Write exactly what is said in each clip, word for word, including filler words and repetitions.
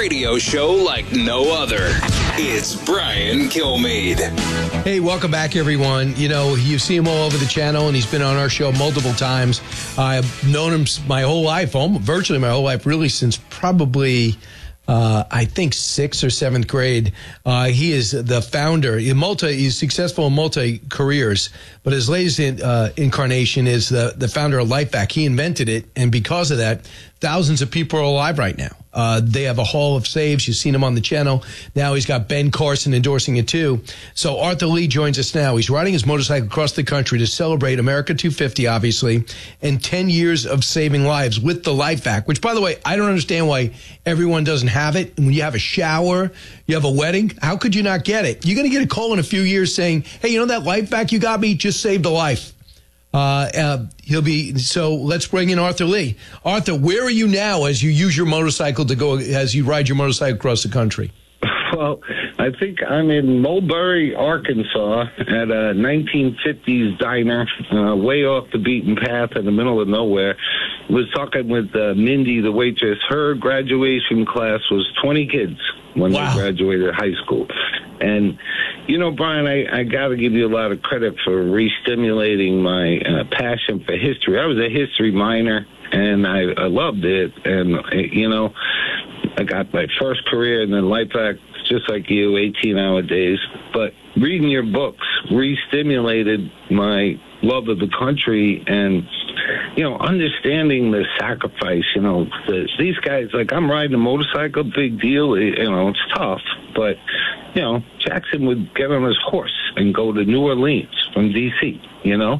radio show like no other. It's Brian Kilmeade. Hey, welcome back, everyone. You know, you see him all over the channel, and he's been on our show multiple times. I've known him my whole life, almost, virtually my whole life, really since probably... Uh, I think sixth or seventh grade. Uh, he is the founder. He multi, he's successful in multi careers, but his latest in, uh, incarnation is the, the founder of LifeVac. He invented it, and because of that, thousands of people are alive right now. Uh, they have a hall of saves. You've seen him on the channel. Now he's got Ben Carson endorsing it too. So Arthur Lee joins us now. He's riding his motorcycle across the country to celebrate America two fifty, obviously, and ten years of saving lives with the LifeVac, which, by the way, I don't understand why everyone doesn't have it. And when you have a shower, you have a wedding, how could you not get it? You're going to get a call in a few years saying, hey, you know that LifeVac you got me just saved a life. Uh, uh, he'll be, so let's bring in Arthur Lee. Arthur, where are you now as you use your motorcycle to go, as you ride your motorcycle across the country? Well, I think I'm in Mulberry, Arkansas at a nineteen fifties diner, uh, way off the beaten path in the middle of nowhere. Was talking with uh, Mindy, the waitress. Her graduation class was twenty kids when Wow. they graduated high school. And, you know, Brian, I, I got to give you a lot of credit for re-stimulating my uh, passion for history. I was a history minor, and I, I loved it. And, uh, you know, I got my first career and then LifeVac, just like you, eighteen-hour days. But reading your books re-stimulated my love of the country and, you know, understanding the sacrifice. You know, the, these guys, like, I'm riding a motorcycle, big deal. You know, it's tough. But, you know, Jackson would get on his horse and go to New Orleans from D C, you know?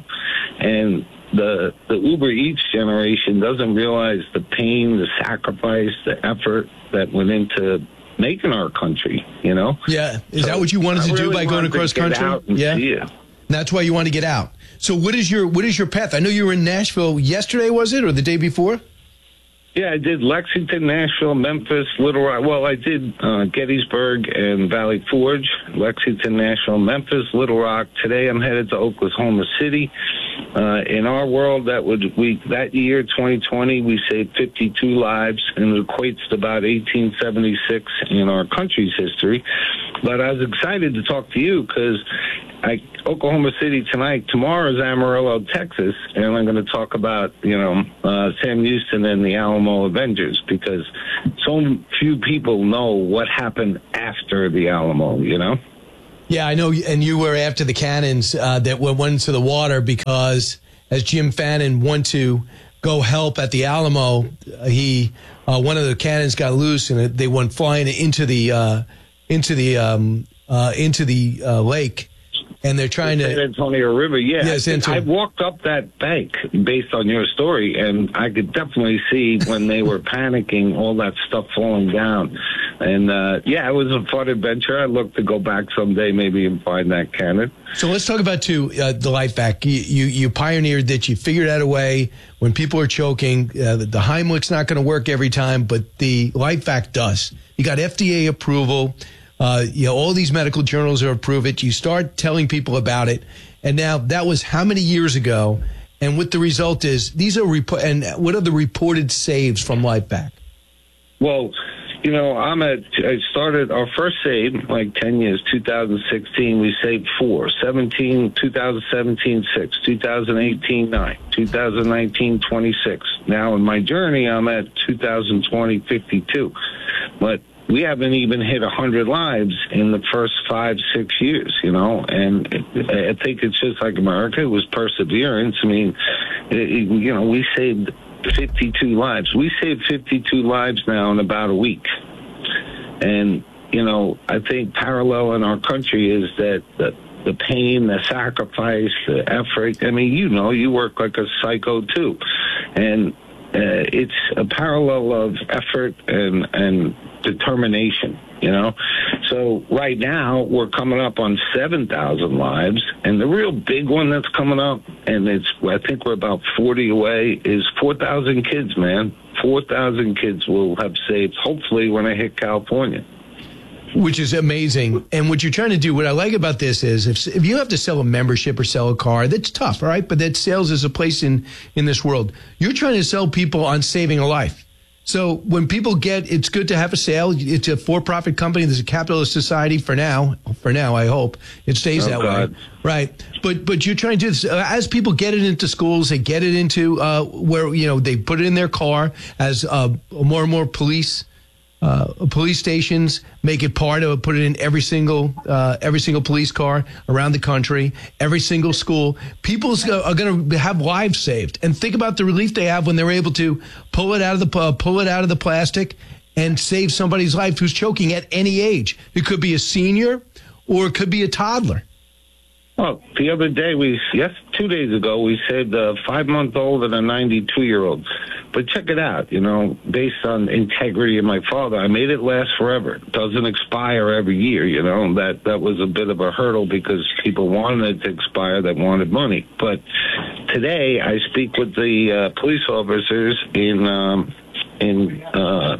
And the the Uber Eats generation doesn't realize the pain, the sacrifice, the effort that went into making our country, you know? Yeah. Is So that what you wanted I to do really by going wanted to across get country? out and Yeah. see it. That's why you want to get out. So what is your, what is your path? I know you were in Nashville yesterday, was it? Or the day before? Yeah, I did Lexington, Nashville, Memphis, Little Rock. Well, I did uh, Gettysburg and Valley Forge, Lexington, Nashville, Memphis, Little Rock. Today I'm headed to Oklahoma City. Uh, in our world, that would we that year, twenty twenty, we saved fifty-two lives, and it equates to about eighteen seventy-six in our country's history. But I was excited to talk to you because I Oklahoma City tonight. Tomorrow is Amarillo, Texas, and I'm going to talk about, you know, uh, Sam Houston and the Alamo Avengers because so few people know what happened after the Alamo, you know? Yeah, I know. And you were after the cannons uh, that went into the water because as Jim Fannin went to go help at the Alamo, uh, he uh, one of the cannons got loose and it, they went flying into the uh, into the um, uh, into the uh, lake. And they're trying the to... San Antonio River, yeah. Yes, I walked up that bank based on your story, and I could definitely see when they were panicking, all that stuff falling down. And, uh, yeah, it was a fun adventure. I'd look to go back someday maybe and find that cannon. So let's talk about, too, uh, the LifeVac. You, you, you pioneered that. You figured out a way when people are choking. Uh, the Heimlich's not going to work every time, but the LifeVac does. You got F D A approval. Uh, you know, all these medical journals are approve it. You start telling people about it. And now that was how many years ago? And what the result is, these are, repo- and what are the reported saves from LifeVac? Well, you know, I'm at, I started our first save, like ten years, two thousand sixteen, we saved four, seventeen, two thousand seventeen, six, two thousand eighteen, nine, two thousand nineteen, twenty-six. Now in my journey, I'm at two thousand twenty, fifty-two. But we haven't even hit one hundred lives in the first five, six years, you know, and I think it's just like America. It was perseverance. I mean, it, you know, we saved fifty-two lives. We saved fifty-two lives now in about a week. And, you know, I think parallel in our country is that the, the pain, the sacrifice, the effort. I mean, you know, you work like a psycho, too. And uh, it's a parallel of effort and, and determination, you know? So right now we're coming up on seven thousand lives, and the real big one that's coming up, and it's, I think we're about forty away, is four thousand kids, man. four thousand kids will have saved, hopefully, when I hit California. Which is amazing. And what you're trying to do, what I like about this is if if you have to sell a membership or sell a car, that's tough, all right? But that sales is a place in, in this world. You're trying to sell people on saving a life. So when people get, it's good to have a sale. It's a for-profit company. There's a capitalist society for now. For now, I hope it stays Oh, that God. way. Right. But but you're trying to, uh, as people get it into schools, they get it into uh, where, you know, they put it in their car as uh, more and more police Uh, police stations make it part of put it in every single uh, every single police car around the country, every single school. People are going to have lives saved, and think about the relief they have when they're able to pull it out of the uh, pull it out of the plastic and save somebody's life who's choking at any age. It could be a senior, or it could be a toddler. Well, the other day, we yes, two days ago, we saved a five-month-old and a ninety-two-year-old. But check it out, you know, based on integrity of my father, I made it last forever. It doesn't expire every year, you know. That that was a bit of a hurdle because people wanted it to expire that wanted money. But today, I speak with the uh, police officers in um, in uh,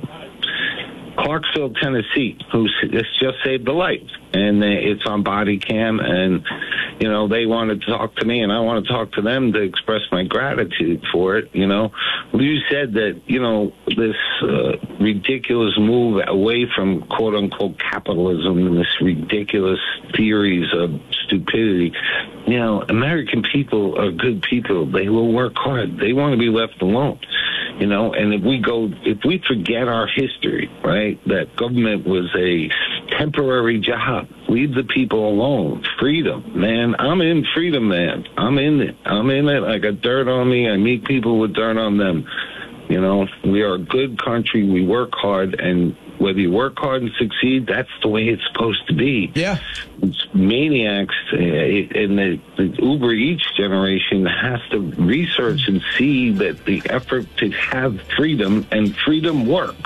Clarksville, Tennessee, who just saved a life. And it's on body cam, and, you know, they wanted to talk to me, and I want to talk to them to express my gratitude for it, you know. You said that, you know, this uh, ridiculous move away from quote-unquote capitalism and this ridiculous theories of stupidity. You know, American people are good people. They will work hard. They want to be left alone. You know, and if we go, if we forget our history, right, that government was a temporary job, leave the people alone. Freedom, man. I'm in freedom, man. I'm in it. I'm in it. I got dirt on me. I meet people with dirt on them. You know, we are a good country. We work hard, and whether you work hard and succeed, that's the way it's supposed to be. Yeah. It's maniacs uh, in the, the Uber Eats generation has to research and see that the effort to have freedom, and freedom works.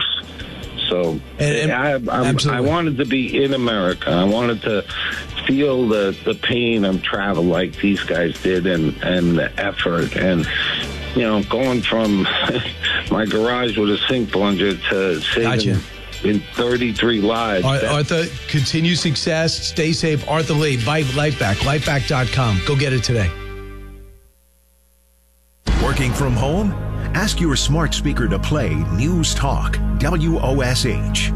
So And- and- I, I'm, I wanted to be in America. I wanted to feel the, the pain of travel like these guys did, and, and the effort. And, you know, going from my garage with a sink plunger to saving Gotcha. in thirty-three lives. Ar- That- Arthur, continue success. Stay safe. Arthur Lee, Life Back, lifeback dot com. Go get it today. Working from home? Ask your smart speaker to play News Talk, W O S H.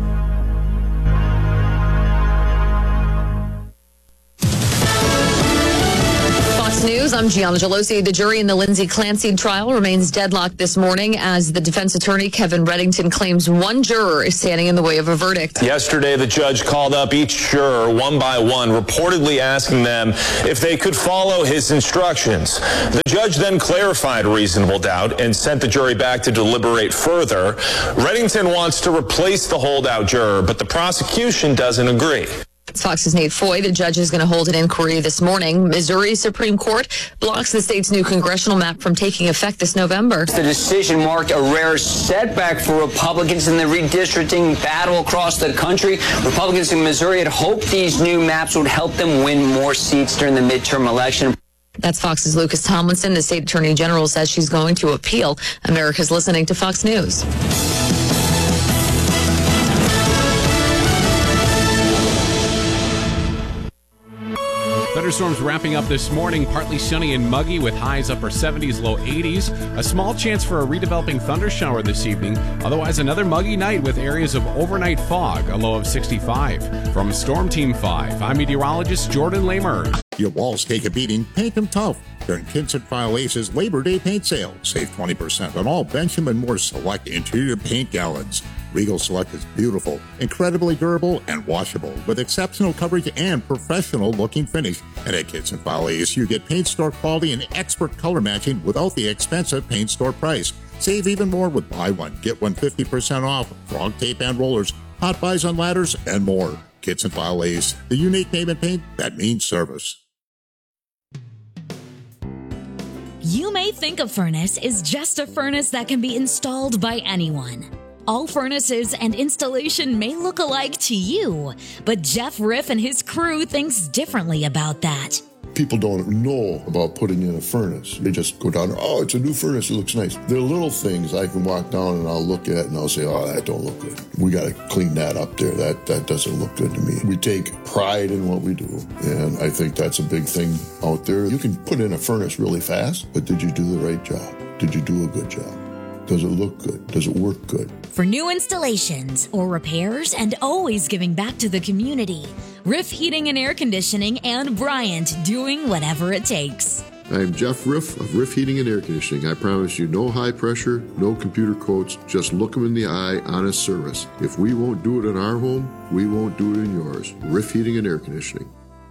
Fox News, I'm Gianna Gelosi. The jury in the Lindsay Clancy trial remains deadlocked this morning as the defense attorney, Kevin Reddington, claims one juror is standing in the way of a verdict. Yesterday, the judge called up each juror one by one, reportedly asking them if they could follow his instructions. The judge then clarified reasonable doubt and sent the jury back to deliberate further. Reddington wants to replace the holdout juror, but the prosecution doesn't agree. Fox's Nate Foy, the judge is going to hold an inquiry this morning. Missouri Supreme Court blocks the state's new congressional map from taking effect this November. The decision marked a rare setback for Republicans in the redistricting battle across the country. Republicans in Missouri had hoped these new maps would help them win more seats during the midterm election. That's Fox's Lucas Tomlinson. The state attorney general says she's going to appeal. America's listening to Fox News. Thunderstorms wrapping up this morning, partly sunny and muggy with highs upper seventies, low eighties. A small chance for a redeveloping thunder shower this evening. Otherwise, another muggy night with areas of overnight fog, a low of sixty-five. From Storm Team five, I'm meteorologist Jordan Lamer. Your walls take a beating, paint them tough. During Kinsett File Ace's Labor Day paint sale, save twenty percent on all Benjamin Moore Select interior paint gallons. Regal Select is beautiful, incredibly durable, and washable, with exceptional coverage and professional-looking finish. And at Kinsett File Ace, you get paint store quality and expert color matching without the expensive paint store price. Save even more with buy one, get one fifty percent off, frog tape and rollers, hot buys on ladders, and more. Kinsett File Ace, the unique name in paint that means service. You may think a furnace is just a furnace that can be installed by anyone. All furnaces and installation may look alike to you, but Jeff Riff and his crew thinks differently about that. People don't know about putting in a furnace. They just go down there, oh, it's a new furnace, it looks nice. There are little things I can walk down and I'll look at and I'll say, oh, that don't look good. We got to clean that up there. That that doesn't look good to me. We take pride in what we do, and I think that's a big thing out there. You can put in a furnace really fast, but did you do the right job? Did you do a good job? Does it look good? Does it work good? For new installations or repairs and always giving back to the community, Riff Heating and Air Conditioning and Bryant doing whatever it takes. I'm Jeff Riff of Riff Heating and Air Conditioning. I promise you no high pressure, no computer quotes, just look them in the eye, honest service. If we won't do it in our home, we won't do it in yours. Riff Heating and Air Conditioning.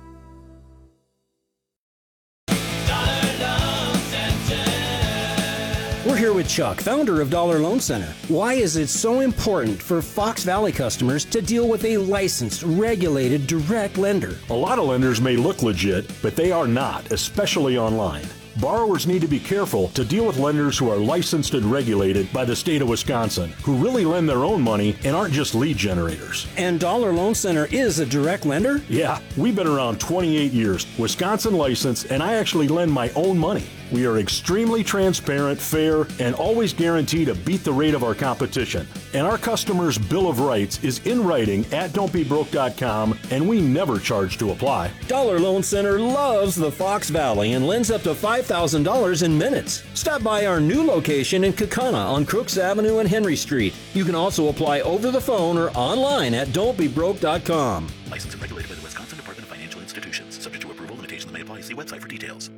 We're here with Chuck, founder of Dollar Loan Center. Why is it so important for Fox Valley customers to deal with a licensed, regulated, direct lender? A lot of lenders may look legit, but they are not, especially online. Borrowers need to be careful to deal with lenders who are licensed and regulated by the state of Wisconsin, who really lend their own money and aren't just lead generators. And Dollar Loan Center is a direct lender? Yeah, we've been around twenty-eight years, Wisconsin licensed, and I actually lend my own money. We are extremely transparent, fair, and always guarantee to beat the rate of our competition. And our customers' Bill of Rights is in writing at don't be broke dot com, and we never charge to apply. Dollar Loan Center loves the Fox Valley and lends up to five thousand dollars in minutes. Stop by our new location in Kaukauna on Crooks Avenue and Henry Street. You can also apply over the phone or online at don't be broke dot com. Licensed and regulated by the Wisconsin Department of Financial Institutions. Subject to approval, limitations may apply. See website for details.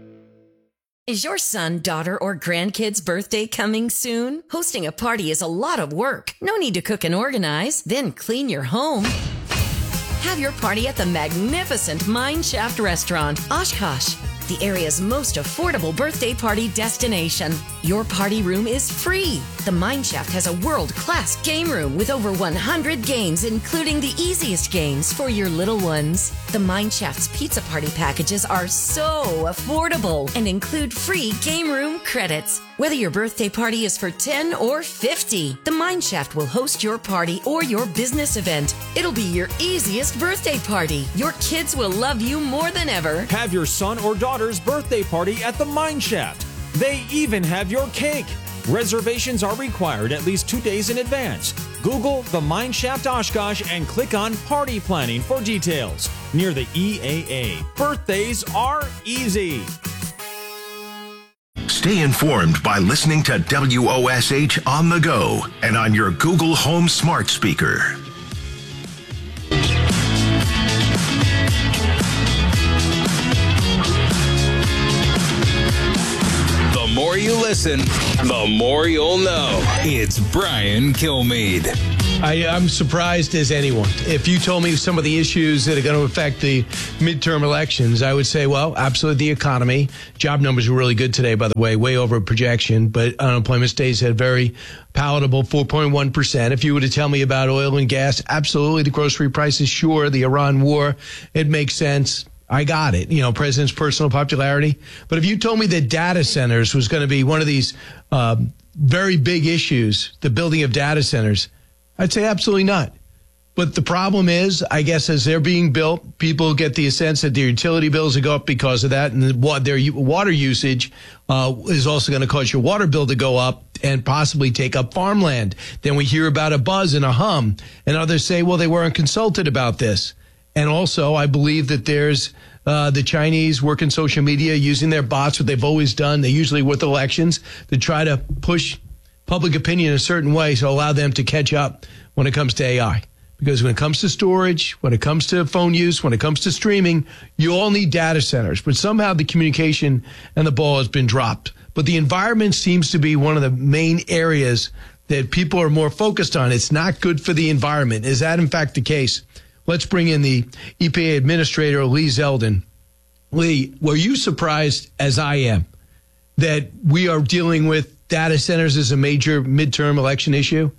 Is your son, daughter, or grandkid's birthday coming soon? Hosting a party is a lot of work. No need to cook and organize, then clean your home. Have your party at the magnificent Mine Shaft Restaurant, Oshkosh, the area's most affordable birthday party destination. Your party room is free. The Mine Shaft has a world-class game room with over one hundred games, including the easiest games for your little ones. The Mine Shaft's pizza party packages are so affordable and include free game room credits. Whether your birthday party is for ten or fifty, the Mine Shaft will host your party or your business event. It'll be your easiest birthday party. Your kids will love you more than ever. Have your son or daughter's birthday party at the Mine Shaft. They even have your cake. Reservations are required at least two days in advance. Google the Mine Shaft Oshkosh and click on Party Planning for details. Near the E A A. Birthdays are easy. Stay informed by listening to W O S H on the go and on your Google Home smart speaker. The more you listen, the more you'll know. It's Brian Kilmeade. I, I'm surprised as anyone. If you told me some of the issues that are going to affect the midterm elections, I would say, well, absolutely the economy. Job numbers were really good today, by the way, way over projection, but unemployment stays at very palatable four point one percent. If you were to tell me about oil and gas, absolutely the grocery prices, sure, the Iran war, it makes sense. I got it. You know, president's personal popularity. But if you told me that data centers was going to be one of these um, very big issues, the building of data centers, I'd say absolutely not. But the problem is, I guess, as they're being built, people get the sense that their utility bills will go up because of that, and their water usage uh, is also going to cause your water bill to go up and possibly take up farmland. Then we hear about a buzz and a hum, and others say, well, they weren't consulted about this. And also, I believe that there's uh, the Chinese working social media using their bots, what they've always done. They usually with elections to try to push public opinion a certain way, so allow them to catch up when it comes to A I. Because when it comes to storage, when it comes to phone use, when it comes to streaming, you all need data centers. But somehow the communication and the ball has been dropped. But the environment seems to be one of the main areas that people are more focused on. It's not good for the environment. Is that in fact the case? Let's bring in the E P A Administrator, Lee Zeldin. Lee, were you surprised, as I am, that we are dealing with data centers as a major midterm election issue?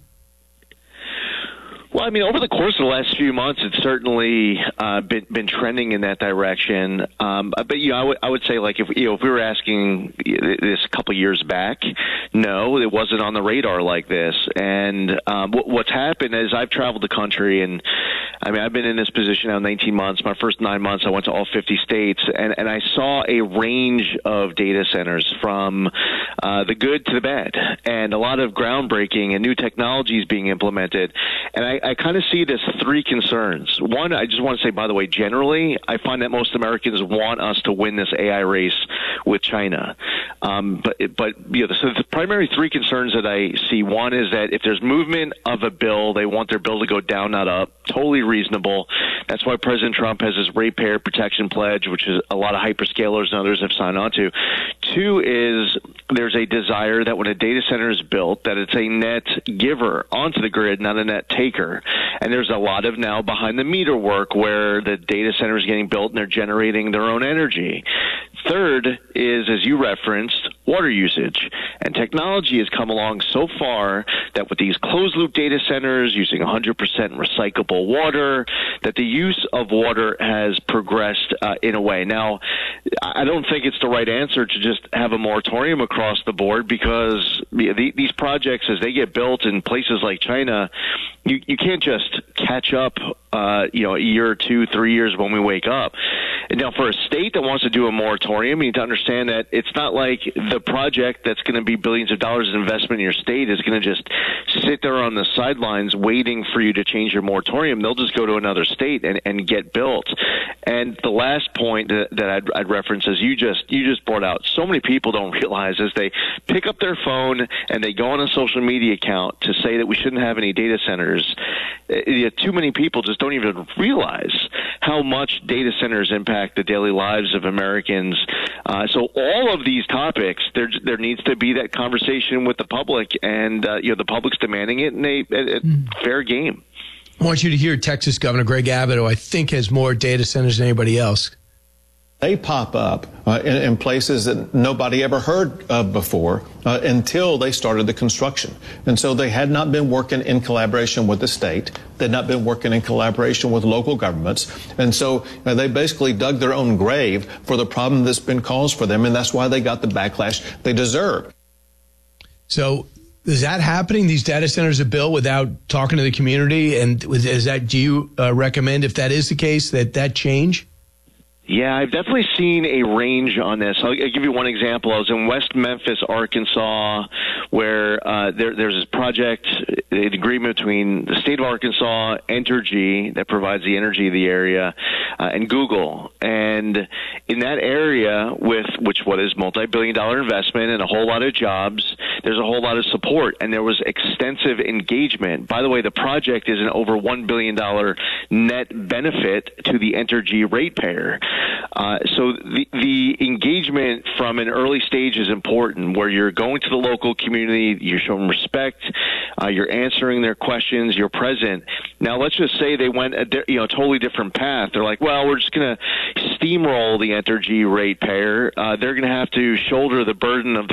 Well, I mean, over the course of the last few months, it's certainly uh, been been trending in that direction. Um, but you know, I, w- I would say, like, if you know, if we were asking this a couple of years back, no, it wasn't on the radar like this. And um, w- what's happened is I've traveled the country, and I mean, I've been in this position now nineteen months. My first nine months, I went to all fifty states, and, and I saw a range of data centers from uh, the good to the bad, and a lot of groundbreaking and new technologies being implemented. And I, I kind of see this three concerns. One, I just want to say, by the way, generally, I find that most Americans want us to win this A I race with China. Um, but, but you know, so the primary three concerns that I see, one is that if there's movement of a bill, they want their bill to go down, not up. Totally reasonable. That's why President Trump has his ratepayer protection pledge, which is a lot of hyperscalers and others have signed on to. Two is there's a desire that when a data center is built, that it's a net giver onto the grid, not a net taker. And there's a lot of now behind the meter work where the data center is getting built and they're generating their own energy. Third is, as you referenced, water usage. And technology has come along so far that with these closed-loop data centers using one hundred percent recyclable water, that the use of water has progressed uh, in a way. Now, I don't think it's the right answer to just have a moratorium across the board because the, these projects, as they get built in places like China, you, you can't just catch up, uh, you know, a year or two, three years when we wake up. And now, for a state that wants to do a moratorium, you need to understand that it's not like the project that's going to be billions of dollars in investment in your state is going to just sit there on the sidelines waiting for you to change your moratorium. They'll just go to another state and, and get built. And the last point that, that I'd, I'd reference is you just you just brought out. So many people don't realize as they pick up their phone and they go on a social media account to say that we shouldn't have any data centers. Uh, too many people just don't even realize how much data centers impact the daily lives of Americans. Uh, so all of these topics, there there needs to be that conversation with the public, and uh, you know the public's demanding it in a, a, a mm. fair game. I want you to hear Texas Governor Greg Abbott, who I think has more data centers than anybody else. They pop up uh, in, in places that nobody ever heard of before uh, until they started the construction. And so they had not been working in collaboration with the state. They had not been working in collaboration with local governments. And so uh, they basically dug their own grave for the problem that's been caused for them. And that's why they got the backlash they deserve. So is that happening? These data centers are built without talking to the community? And is that, do you uh, recommend, if that is the case, that that change? Yeah, I've definitely seen a range on this. I'll, I'll give you one example. I was in West Memphis, Arkansas, where uh, there, there's this project, an agreement between the state of Arkansas, Entergy, that provides the energy of the area, uh, and Google. And in that area, with which what is multi-billion dollar investment and a whole lot of jobs, there's a whole lot of support, and there was extensive engagement. By the way, the project is an over one billion dollars net benefit to the Entergy ratepayer. Uh, so the, the engagement from an early stage is important, where you're going to the local community, you're showing respect, uh, you're answering their questions, you're present. Now, let's just say they went a di- you know totally different path. They're like, well, we're just going to steamroll the Entergy ratepayer. Uh, they're going to have to shoulder the burden of the